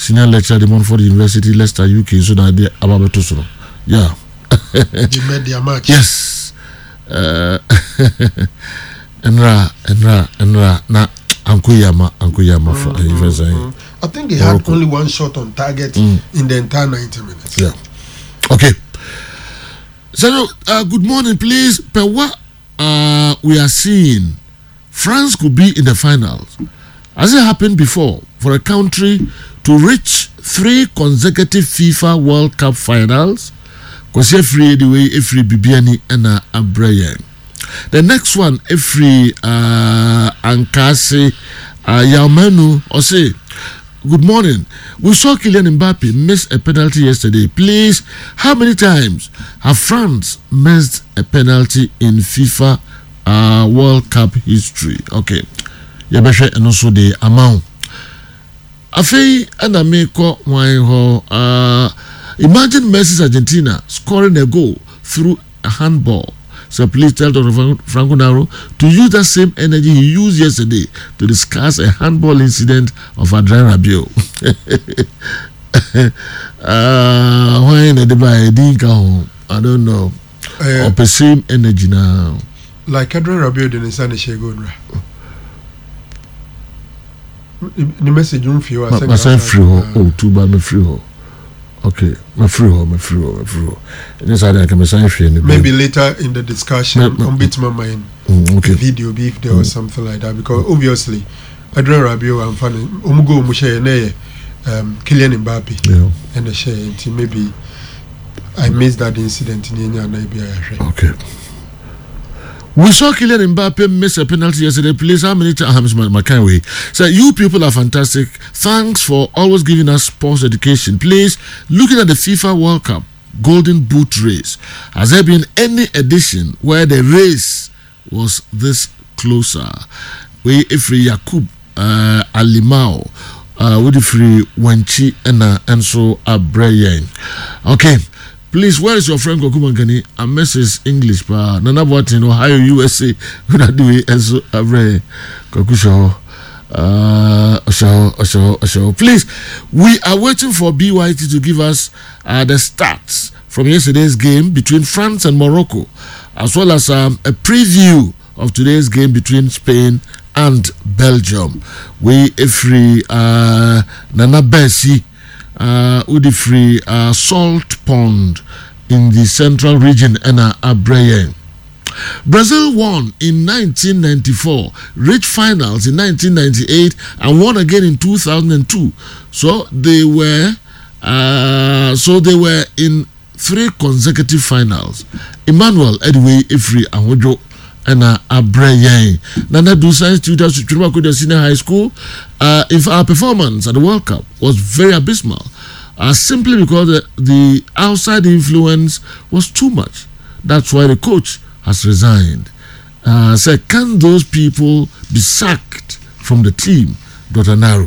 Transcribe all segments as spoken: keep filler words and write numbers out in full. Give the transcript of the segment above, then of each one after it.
senior lecturer at Montfort University, Leicester, U K. So that they about to so. Yeah. They made their match. Yes. Uh, Enra, Enra, Enra. Na Ankuyama, Ankuyama for mm-hmm. I think they had only one shot on target mm. in the entire ninety minutes. Yeah. Okay. So, uh, good morning, please. Per what uh, we are seeing, France could be in the finals. Has it happened before for a country to reach three consecutive FIFA World Cup finals? Because every the way, every Bibiani and a Abrayan. The next one, every uh, Ankase uh, Yaumenu, or say, good morning. We saw Kylian Mbappe miss a penalty yesterday. Please, how many times have France missed a penalty in FIFA uh, World Cup history? Okay. Yabeshe and also the amount. Afei and Ameko uh imagine Messi's Argentina scoring a goal through a handball. So please tell Doctor Franco Naro to use that same energy he used yesterday to discuss a handball incident of Adrien Rabiot. uh, why in the I don't know. Uh, or the same energy now. Like Adrien Rabiot didn't say anything good. The message you feel I sent free oh too bad me free ho. Okay, my free ho, my free ho, my free ho. This I can sign free. Maybe later in the discussion, on bit my mind. Okay. Video if there was something like that because obviously, Adrien Rabiot and funny. Umugo Mushe ne um Kylian Mbappe. Yeah. And the share maybe I missed that incident in Yenya. Okay. We saw Kylian Mbappe miss a penalty yesterday. Please, how many times, McCanway? So, you people are fantastic. Thanks for always giving us sports education. Please, looking at the FIFA World Cup Golden Boot race, has there been any edition where the race was this closer? We Ifri Yakub uh, Alimao, uh, with Ifri Wenchi and so Abrayan. Okay. Please, where is your friend Kokumangani? A message English, pa. Nana Boatin, Ohio, U S A. Gonna do it as a very Kokusho. Uh, Osho, Osho, Osho. Please, we are waiting for B Y T to give us uh, the stats from yesterday's game between France and Morocco, as well as um, a preview of today's game between Spain and Belgium. We, every uh, Nana Bessie. Uh, Udifree uh, Salt Pond in the central region and uh, Abrayan. Brazil won in nineteen ninety-four, reached finals in nineteen ninety-eight, and won again in two thousand two. So they were, uh, so they were in three consecutive finals. Emmanuel Edway Ifri Ahojo and uh, Abrayan. Nana do science tutors to Chumakuda Senior High School. Uh, if our performance at the World Cup was very abysmal, uh, simply because the, the outside influence was too much. That's why the coach has resigned. Uh, so can those people be sacked from the team, Doctor Naro?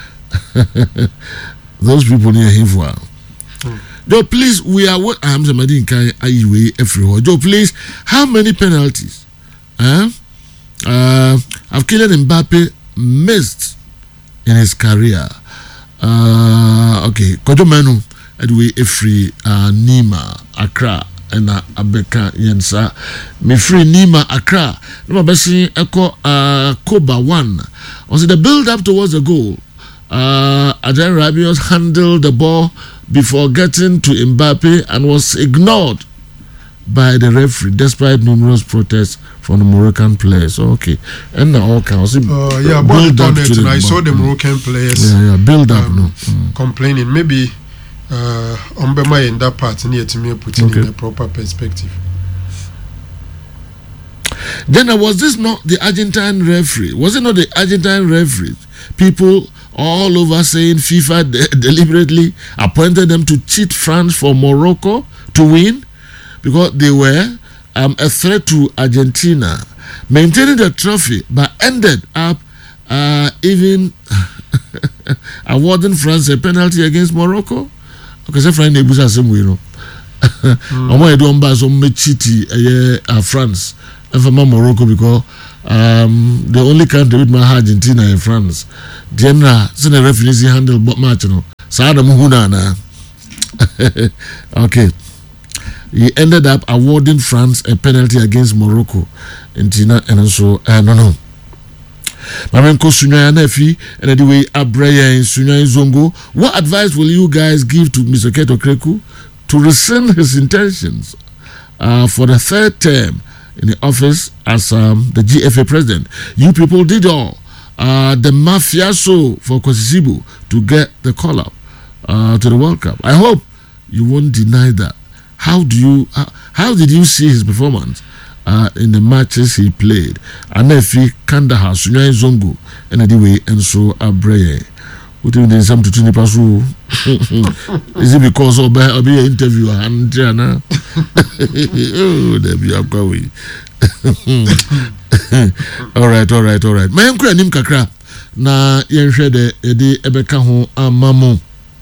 Those people near him for. Mm. Joe, please, we are what I'm saying. Everywhere. Joe, please, how many penalties? Uh, uh, have Kylian Mbappe missed in his career? Uh, okay, Kojo Menu, Edway Efri, uh, Nima, Accra, and uh, Abeka Yensa. Me free Nima, Accra. No, Bessie Echo, uh, Koba one. Was it the build up towards the goal? Uh, Adrien Rabiot handled the ball before getting to Mbappe and was ignored by the referee despite numerous protests from the Moroccan players. Okay, and now all counts. Uh, yeah, build up to the I saw the Moroccan players. Yeah, yeah, build up. Um, no, mm. complaining. Maybe uh, Ombema in that part near to me putting okay. in a proper perspective. Then uh, was this not the Argentine referee? Was it not the Argentine referee? People all over saying FIFA de- deliberately appointed them to cheat France for Morocco to win because they were um, a threat to Argentina, maintaining the trophy, but ended up uh, even awarding France a penalty against Morocco. Okay, so France nebusa same way, no. Omo e don ba so me cheat uh, France and for Morocco because um, the only country with my Argentina and France. General, so the referees handle match, no. Sada Muhunana. Okay. He ended up awarding France a penalty against Morocco. And so, uh, no, no. Mamenko Sunya Nefi, and anyway, Abreya and Sunya Zongo. What advice will you guys give to Mister Keto Kreku to rescind his intentions uh, for the third term in the office as um, the G F A president? You people did all. Uh, the mafia so for Kosisibu to get the call up uh, to the World Cup. I hope you won't deny that. How do you? How, how did you see his performance uh, in the matches he played? Anefi Kandahar Sunya Zongo and anyway and so Abreye. What do you mean? Some to twenty pasu? Is it because of a be an interviewer and Jana? Oh, there be a going. All right, all right, all right. My uncle Nim Kakra na yenhwede edi ebeka ho amamo.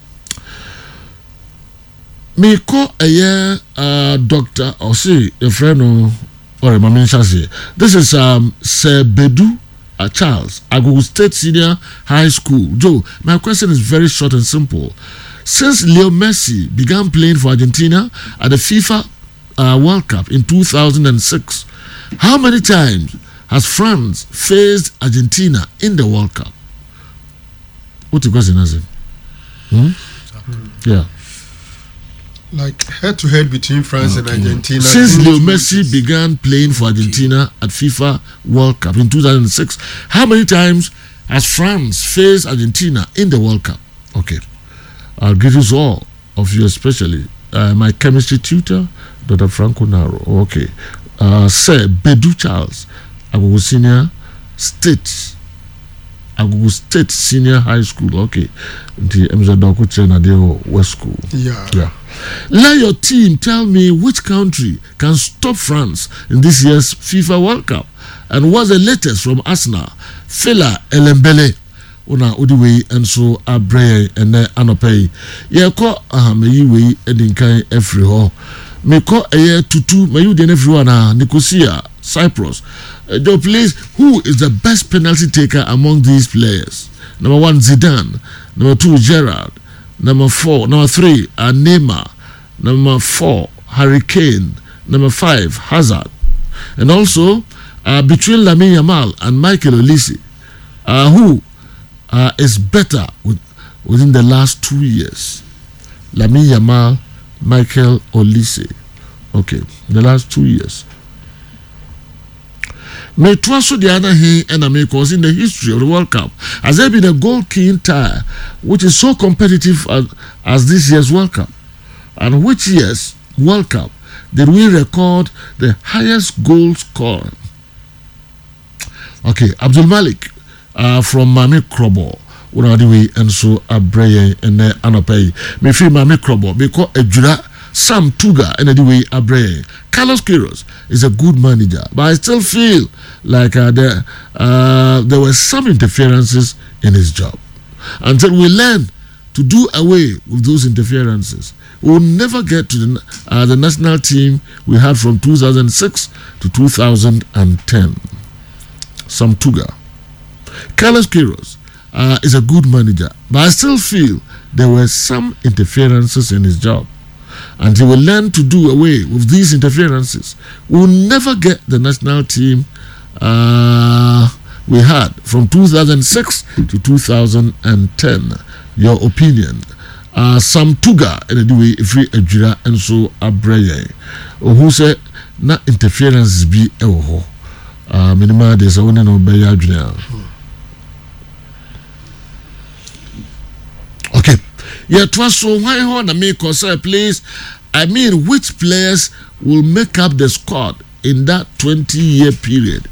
Me call a year uh doctor or see a friend or a mamin say. This is um Sir Bedu uh, Charles, Agogo State Senior High School. Joe, my question is very short and simple. Since Leo Messi began playing for Argentina at the FIFA uh, World Cup in two thousand six, how many times has France faced Argentina in the World Cup? What's the question, Azim? Hmm? Mm. Yeah. Like head to head between France okay. and Argentina. Since Leo Messi began playing for Argentina at FIFA World Cup in two thousand six, how many times has France faced Argentina in the World Cup? Okay. I'll give you all of you, especially uh, my chemistry tutor, Doctor Franco Naro. Okay. Uh, Sir Bedu Charles, Agogo Senior State, Agogo State Senior High School. Okay. The M Z Doku Chenadeo West School. Yeah. Yeah. Let your team tell me which country can stop France in this year's FIFA World Cup. And what's the latest from Arsenal? Fela Elembele. Una Udiwe and so Abreye and then Anopay. Ye ko ahame we edinkan every ho. Me ko eye tutu me you den everyone na Nicosia, Cyprus. Uh, Joe, please, who is the best penalty taker among these players? Number one, Zidane. Number two, Gerrard. Number four, number three, uh, Neymar. Number four, Harry Kane. Number five, Hazard. And also, uh, between Lamine Yamal and Michael Olise, uh, who uh, is better with, within the last two years? Lamine Yamal, Michael Olise. Okay, the last two years. May Twaso the other hand and Americans in the history of the World Cup has there been a goal keen tie which is so competitive as, as this year's World Cup? And which year's World Cup did we record the highest goal score? Okay, Abdul Malik uh, from Mami Krobo. And so Abreye and Anopay. Me feel Mami Krobo because a jura Sam Tuga and anyway Abreye. Carlos Queiroz is a good manager, but I still feel like uh, there, uh, there were some interferences in his job. Until we learn to do away with those interferences, we will never get to the, uh, the national team we had from two thousand six to two thousand ten. Sam Tuga. Carlos Queiroz uh, is a good manager, but I still feel there were some interferences in his job. And he will learn to do away with these interferences. We will never get the national team uh, we had from two thousand six to two thousand ten. Your opinion? Uh, Sam Tuga, anyway, if we Ejira and so Abreye, who said na interference be ewo. Uh, minima there's a one no be Adrian. Okay. Yeah, twas so why on a make us please. I mean, which players will make up the squad in that twenty year period?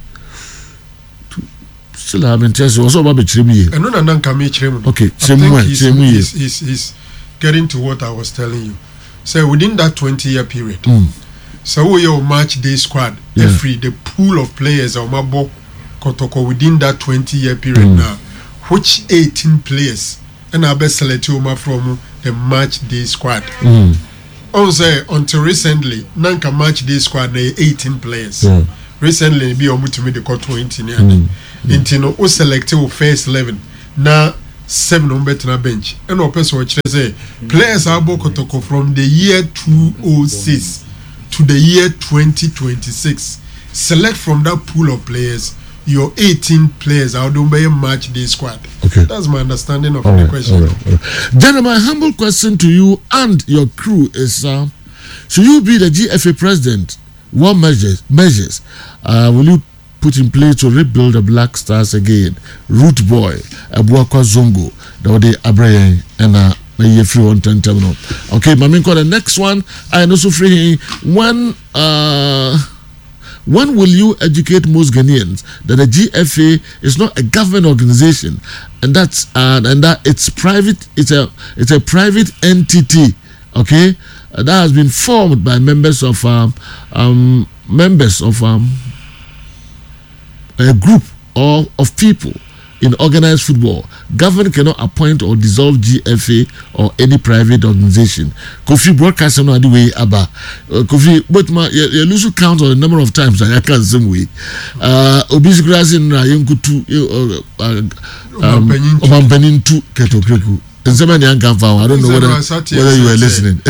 Still haven't tested. Also, about Chimmy. And no, no, come here, okay, he's, he's, he's getting to what I was telling you. So within that twenty year period, mm. so we your match day squad, yeah. every the pool of players or Mabo Kotoko within that twenty year period mm. now, which eighteen players and I best select you from the match day squad. Mm. Also, until recently, Nanka match day squad they eighteen players. Yeah. Recently, be able to make the cut twenty. Mm. Intino who selected first eleven. Now seven on better bench. And no person which say players are Bokotoko from the year two oh six to the year twenty twenty-six. Select from that pool of players your eighteen players out don't be a match day squad. Okay. That's my understanding of all the right, question. all right, all right. Jenna, my humble question to you and your crew is uh, should you be the G F A president? What measures measures uh, will you put in place to rebuild the Black Stars again? Root Boy, Abuakwa Zongo, Dawde Abraham, and uh, a free one ten terminal. Okay, Maminko, the next one, I know so free. When uh, when will you educate most Ghanaians that the G F A is not a government organization, and that's uh, and that it's private, it's a it's a private entity, okay, uh, that has been formed by members of um, um members of um a group or of people in organized football. Government cannot appoint or dissolve G F A or any private organization. Kofi broadcasting on the way Abba. Kofi, but my you lose count on the number of times I can't some way. Uh obisi grass in Yonkutu um Omampenin to Ketokreku. And somebody I don't know whether, whether you were listening.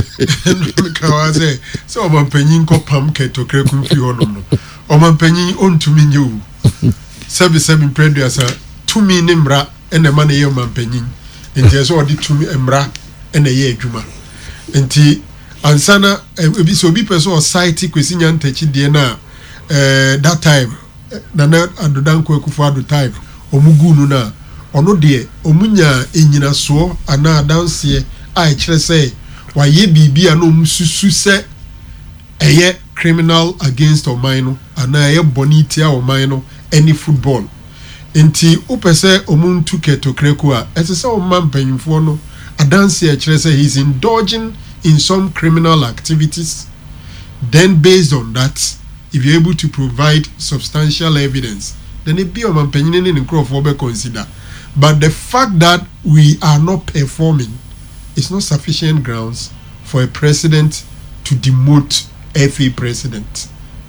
So Omampenin ko pam Ketokreku fi ono. Omampenin on to me you. Seven seven predators to me nimbra and the money your man penny. And there's already to me embra and a year juma. And T Ansana be so be person or site Quisian Techi Diana that time Nana and the Danko Kufadu type or Mugununa or no dear Omunya in so and now dance here I say why ye be be a no musu se a ye criminal against or minor and I a bonitia or minor any football. Inti upese omuntu Ketokreku a etese o man panyimfo no adanse a kire say he's indulging in some criminal activities. Then based on that, if you're able to provide substantial evidence, then it be a man panyin in Nkrofo consider. But the fact that we are not performing is not sufficient grounds for a president to demote F A president.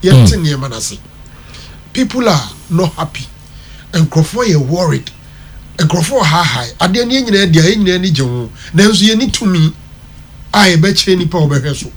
Mm. People are not happy. And Crawford are worried. And Crawford high high. At the end of the day, you need to There's you need to me. I bet you any power beheso.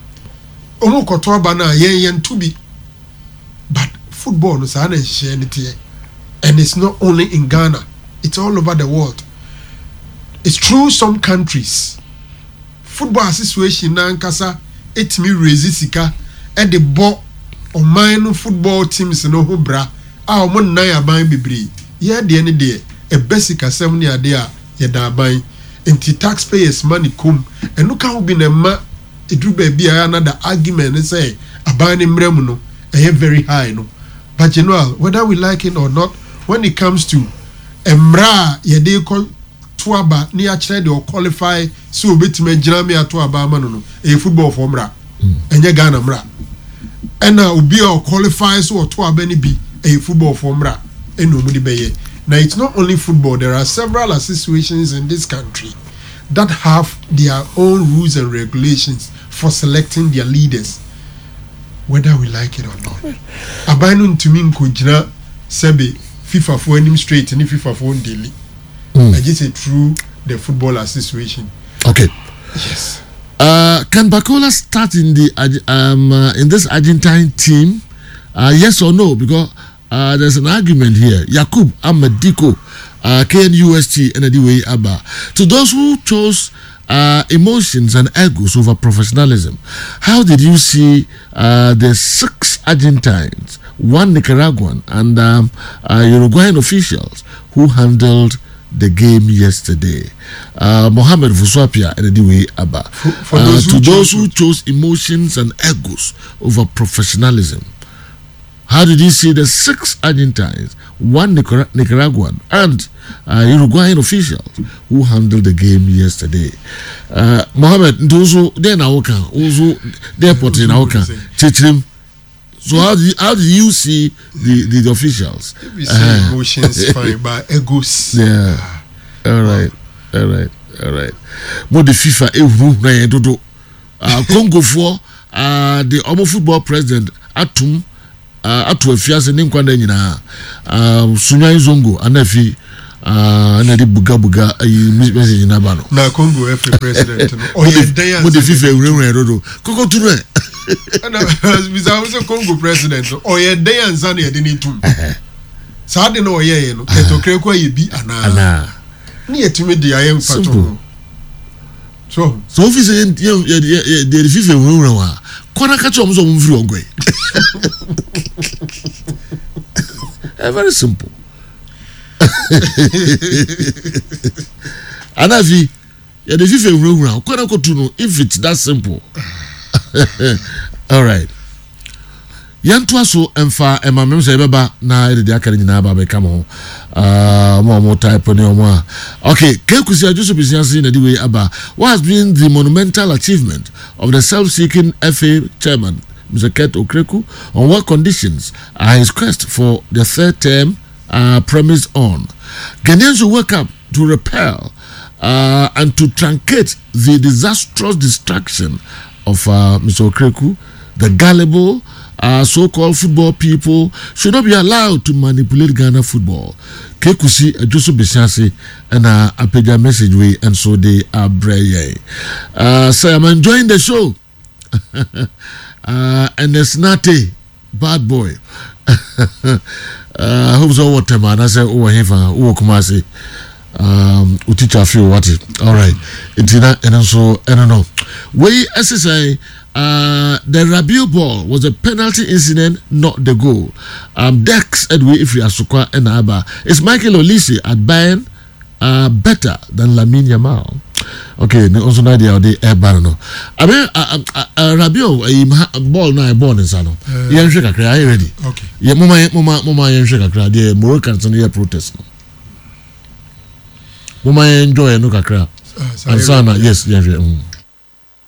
Omo kotoa bana yen yen to be. But football no sa na share anything. And it's not only in Ghana. It's all over the world. It's true some countries. Football situation na nkasa etimi resisika e de bo o mine football teams no ho bra. Ah, mon na ya ban bebre. Ye de ne de e basic asem ne ade a ye da ban. Enti taxpayers money come and look how be na ma edru ba bia another argument say aban ne mrem no e very high no. But you know whether we like it or not, when it comes to emra ye de call tuaba ni a kire de qualify so obetime gina me atuaba ma no no e football for mra enye Ghana mra ena obi o qualify so otuaba ni bi a football formula and nobody be. Now it's not only football, there are several associations in this country that have their own rules and regulations for selecting their leaders, whether we like it or not. Abanun to me kujina sebe FIFA for any straight and FIFA for daily. I just say through the football association. Okay. Yes. Uh, can Bakola start in the um uh, in this Argentine team? Uh, yes or no? Because uh, there's an argument here. Yakub Amadiko, uh, K N U S T, and Adiwe Abba. To those who chose uh, emotions and egos over professionalism, how did you see uh, the six Argentines, one Nicaraguan, and um, uh, Uruguayan officials who handled the game yesterday? Uh, Mohamed Vuswapia and Adiwe Abba. For, for uh, those to those who chose emotions and egos over professionalism, how did you see the six Argentines, one Nicar- Nicaraguan, and uh, Uruguayan officials who handled the game yesterday? Uh, Mohammed, those who they're in Aoka, also they're put in Aoka, Chichrim. So how do you, how do you see the, the, the officials? We see uh, emotions fine, but egos. Yeah. All right. All right. All right. More the FIFA ehu na yedodo. Uh, Congo for uh, the Omo football president Atum. Uh, atu efiase ne nkwanda nyina uh, Sunyan Zongo anafi uh, ah na di buga buga ayi message na ba no na Congo every president no o ye dan mo de FIFA ewure rodo koko tunu e na bisa o Congo president o ye dan ansa na ye de ni tum sa de no o ye no ketokre ko ye bi ana ana ni etimi de aye mfato so so office ye ye de FIFA ewure wa kona ka cho mo so mo mfiri ogwe very simple. Anavi, ya the FIFA rule kwara ko tunu if it's that simple. All right. Yanto aso emfa ema mem se beba na ede de akare nyina ba be kam ho. Ah mo mo type ne omo. Okay, Kekusi Ajuso business na the way aba. What has been the monumental achievement of the self-seeking F A chairman Mister Kurt Okraku, on what conditions are his quest for the third term uh, premised on? Ghanaians will wake up to repel uh, and to truncate the disastrous distraction of uh, Mister Okraku. The gullible uh, so-called football people should not be allowed to manipulate Ghana football. Kekusi Ajuso Besiansi and uh, a page message way, and so they are brave. Uh, so I'm enjoying the show. Uh, and the snatty bad boy. I hope so. What time? I say, oh, here, oh, come on, say, um, we teach a few what it. All right, it's in and also, I don't know. We S S I, uh, the Rabiu ball was a penalty incident, not the goal. Um, Dex Edwin Ifri Asukwa and Aba. Is Michael Olise at Bayern uh, better than Lamine Yamal? Okay, ne also na dia de e bar no. Abe Rabiu e ball na e ball nsa no. Ye nhwe kakra, are you ready? Okay. Ye mama mama mama ye nhwe kakra de Moroccans no ye protest no. Mama enjoy no kakra. Ansana, yes, ye nhwe.